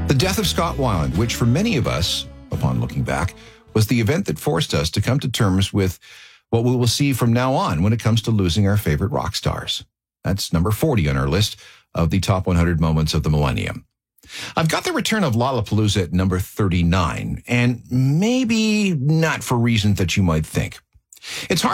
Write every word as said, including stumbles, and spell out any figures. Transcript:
The death of Scott Weiland, which for many of us, upon looking back, was the event that forced us to come to terms with what we will see from now on when it comes to losing our favorite rock stars. That's number forty on our list of the top one hundred moments of the millennium. I've got the return of Lollapalooza at number thirty-nine, and maybe not for reasons that you might think. It's hard